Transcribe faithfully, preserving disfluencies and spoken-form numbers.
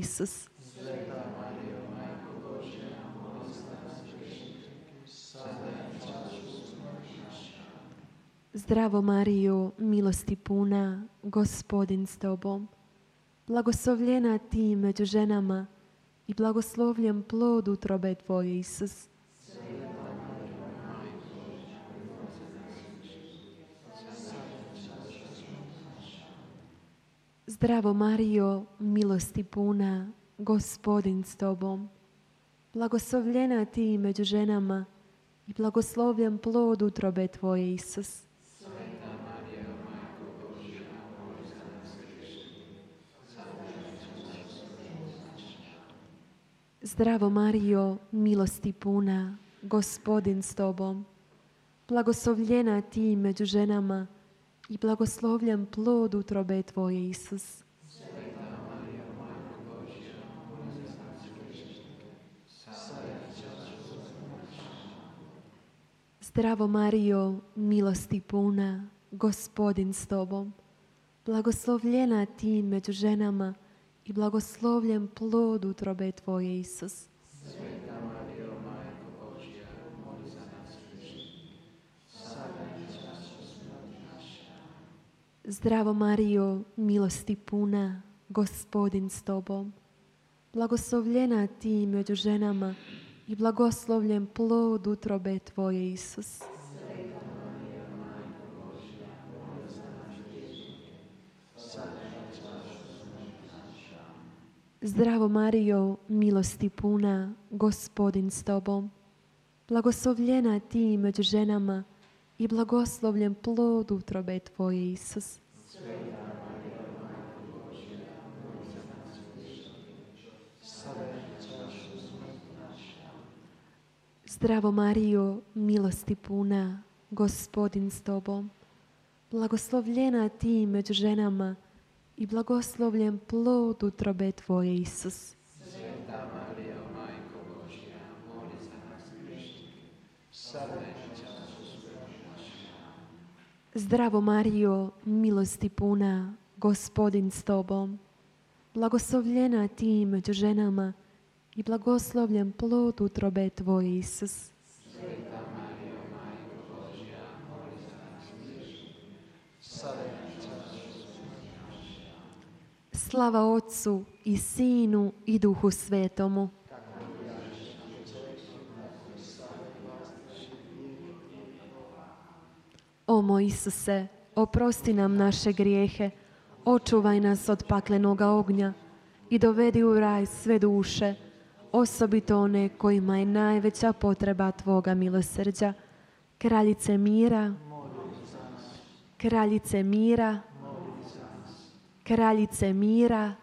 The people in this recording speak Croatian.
Isus. Zdravo Marijo, milosti puna, Gospodin s tobom. Blagoslovljena ti među ženama i blagoslovljen plod utrobe tvoje, Isus. Zdravo Marijo, milosti puna, Gospodin s tobom. Blagoslovljena ti među ženama i blagoslovljen plod utrobe tvoje, Isus. Zdravo Marijo, milosti puna, Gospodin s tobom. Blagoslovljena ti među ženama i blagoslovljen plod utrobe tvoje, Isus. Zdravo Marijo, milosti puna, Gospodin s tobom. Blagoslovljena ti među ženama i blagoslovljen plod utrobe tvoje, Isus. Sveta Marijo, Majko Božja, moli za nas griješne, sada i u času smrti naše. Zdravo Marijo, milosti puna, Gospodin s tobom. Blagoslovljena ti među ženama i blagoslovljen plod utrobe tvoje, Isus. Sveta Marijo, Majko Božja, moli za nas griješne, sada i u času smrti naše. Zdravo Marijo, milosti puna, Gospodin s tobom. Blagoslovljena ti među ženama i blagoslovljen plod utrobe tvoje, Isus. Sveta Marijo, Majko Božja, moli za nas griješne, sada i u času smrti naše. Zdravo Marijo, milosti puna, Gospodin s tobom. Blagoslovljena ti među ženama i blagoslovljen plod utrobe tvoje, Isus. Sveta Marijo, Majko Božja, moli za nas griješne, sada i u času smrti naše. Zdravo Marijo, milosti puna, Gospodin s tobom. Blagoslovljena ti među ženama i blagoslovljen plod utrobe tvoje, Isus. Sveta Marijo, Majko Božja, moli za nas griješne, sada i u času smrti naše. Slava Otcu i Sinu i Duhu Svetomu. O moj Isuse, oprosti nam naše grijehe, očuvaj nas od paklenoga ognja i dovedi u raj sve duše, osobito one kojima je najveća potreba Tvoga milosrđa. Kraljice mira, Kraljice mira, Kraljice mira,